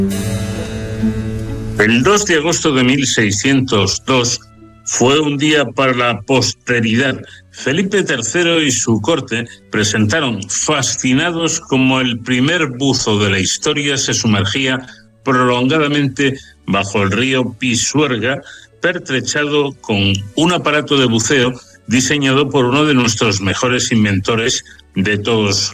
El 2 de agosto de 1602 fue un día para la posteridad. Felipe III y su corte presentaron fascinados cómo el primer buzo de la historia se sumergía prolongadamente bajo el río Pisuerga, pertrechado con un aparato de buceo diseñado por uno de nuestros mejores inventores de todos